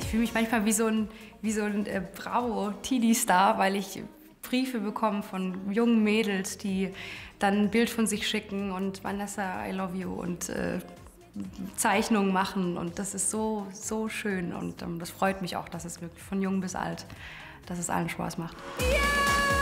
fühle mich manchmal wie so ein Bravo-Teenie-Star, weil ich Briefe bekomme von jungen Mädels, die dann ein Bild von sich schicken und Vanessa, I love you und Zeichnungen machen. Und das ist so, so schön. Und das freut mich auch, dass es wirklich von jung bis alt, dass es allen Spaß macht. Yeah!